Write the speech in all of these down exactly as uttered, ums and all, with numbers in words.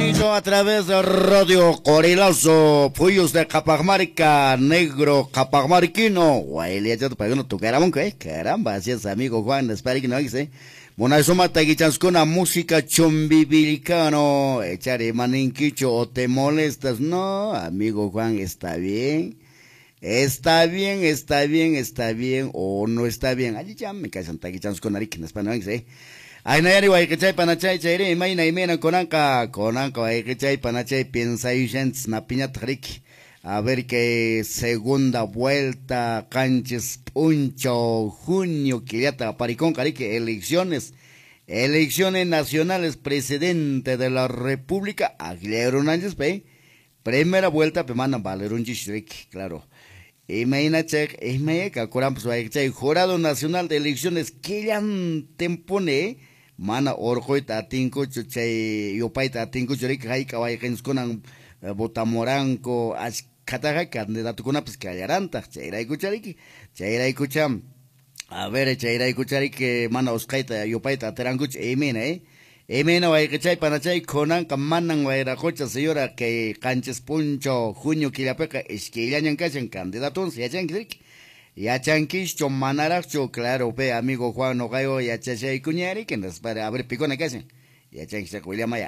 Sonido a través de Radio Corilazo, Puyos de Capagmarca, Negro Capagmarquino. Guay, ya te pagando tu caramba, ¿eh? Caramba, así es, amigo Juan, espera que no dice. Monazoma taguichans con la música chumbibilicano. Echaré maninquicho o te molestas. No, amigo Juan, está bien. Está bien, está bien, está bien, o no está bien. Allí ya me casan taguichans con Arik en español, ¿eh? Ay, Nayari, guay, que chay panachay, chayre, mayna y mena conanca, conanca, guay, que chay panachay, piensa y gente, na piñata rick. A ver que segunda vuelta, canches, puncho, junio, quillata, paricón, carique, elecciones, elecciones nacionales, presidente de la república, Aguilera Hernández, pe, primera vuelta, pe, mandan valer un chichrick, claro. Imagínate, imagínate, que acuéramos, guay, jurado nacional de elecciones, que ya tempone, mana orjoy tatinko chuchay yopay tatinko churik hay kaway kenskunan botamoranco as kataga candidato kuna pues callaranta chayray kuchariki chayray kucham a ver chayray kuchariki mana oskaita yopay taterankuch emena eh emena way kachay panachay konan kamanan way rakocha señora que canches puncho junio kilapeca esquilañan kachan candidato se yachan kirik Yachanquish chomanaracho, claro, pe, amigo Juan Nogayo, yachachay cuñari, que nos para, a ver, picona que hacen. Yachanquish William Maya.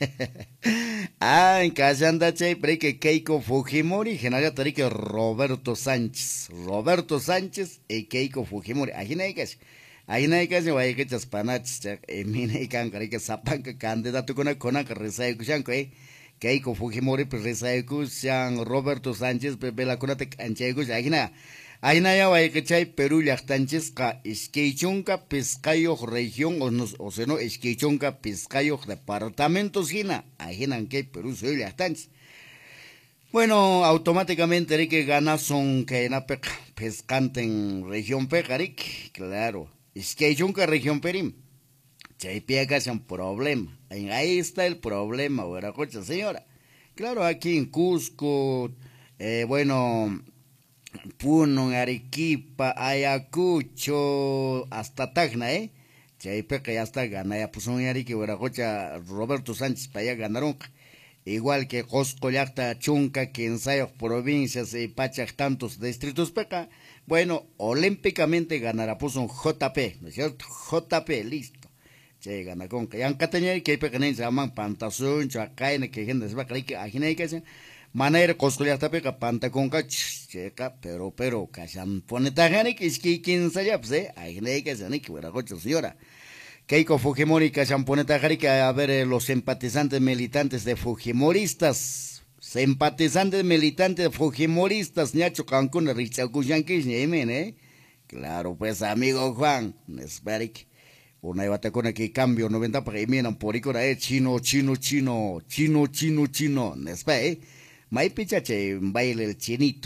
Ah, en casa anda chay, pre que Keiko Fujimori, general tarique Roberto Sánchez. Roberto Sánchez y Keiko Fujimori. Ahí no hay que hacer. Ahí no hay que hacer, vaya que chas panachis, eh, mine y canca, que zapanca, candidato con una que rezai cuchanco, eh. Keiko Fujimori, pues rezai cuchan, Roberto Sánchez, pepe la cunate canchai cuchan, ahí nada. Ainaya Waikachay, Perú, Llactanchesca, Esqueichonca, Pescayo, región, o, no, o sea, no, Esqueichonca, Pescayo, departamento, Sina, Ajinan que Perú, soy Llactanches. Bueno, automáticamente hay que ganar son que en Apeca, pescante en región Pecaric, claro, Esqueichonca, región Perim. Chaypiaca es un problema, ahí está el problema, ¿verdad, cocha señora? Claro, aquí en Cusco, eh, bueno. Puno, Arequipa, Ayacucho, hasta Tacna, ¿eh? Chaypeca ya está gana, ya puso un Arequipa, Huaracocha, Roberto Sánchez, para allá ganaron. Igual que Cosco, Yacta, Chunca, que ensayos provincias y Pachak, tantos distritos peca. Bueno, olímpicamente ganará, puso un J P, ¿no es cierto? J P, listo. Che, gana con que ya en Cataña, que hay pecanes se llaman Pantazón, Chacaina, que gente se va a creer que aquí no hay que hacer. Manera coscolia tapeca panta conca checa pero pero casan pone tajani que es que quien sabe pues eh ahí no hay que hacer ni que fuera coche señora Keiko Fujimori casan pone tajani que a ver eh, los simpatizantes militantes de Fujimoristas simpatizantes militantes de Fujimoristas ñacho Cancún Richacuyanquis ni men eh claro pues amigo Juan Nesbarik una ibate con aquí cambio noventa para que miran por icora eh chino chino chino chino chino chino Nesba eh May pichache baile el chinito.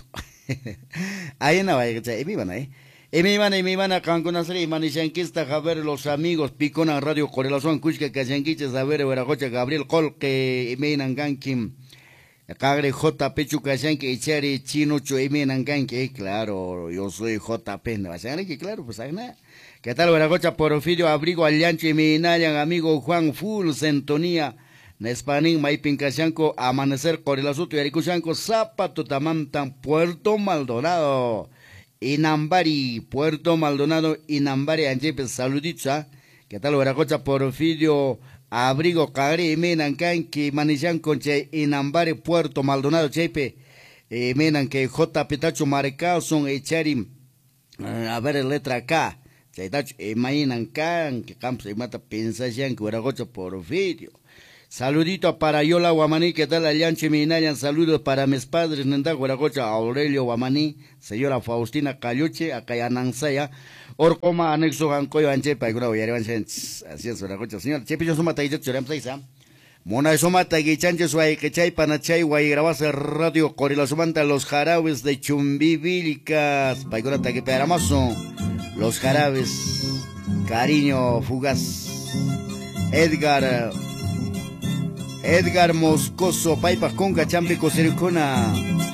Ahí no vaya que mi van ahí. Y mi van y mi van a Cancún hacer y manishanquista a ver los amigos Picona Radio Correlación Cuchca Cayanquiches a ver Huaracocha Gabriel Colque y Meinangankim. Cagre J P Chucayanque y Chari Chinucho y Meinanganque. Claro, yo soy J P. ¿No va a ser que claro? Pues hay nada. ¿Qué tal Huaracocha Porfirio Abrigo Allancho y Minayan amigo Juan Full Sintonía? Nespanin, Maipincachanco, Amanecer, Corelazuto y Aricuchanco, Zapato, Tamantan, Puerto Maldonado, Inambari, Puerto Maldonado, Inambari, Anjepe, saluditos, ¿qué tal, Huaracocha, Porfirio, Abrigo, Cagre, Menancanqui, Manichanco, Inambari, Puerto Maldonado, Chepe, Menanque, J. Pitacho, Marcao, son Echarim, a ver, letra K, Chaitacho, Mainancan, que Campos y Mata, Pensayanco, Huaracocha, Porfirio. Saludito para Yola Guamaní, ¿qué tal Allanche Minayan? Saludos para mis padres, Nenda Guaracocha, Aurelio Guamaní, señora Faustina Cayuche, Acayanansaya, Orcoma, Anexo Gancoyo, Anchepa, y Gura así es, Guaracocha, señor. Chepillo Suma Taguichet, Chorem Saisa. Mona Suma Taguichanche, Suay, Quechay, Panachay, Guay, grabase radio, Corila Sumanta, los jarabes de Chumbivílicas, Paigura Taguiperamazo, los jarabes, cariño fugaz, Edgar. Edgar Moscoso, Paipa Conca, Champico Circuna.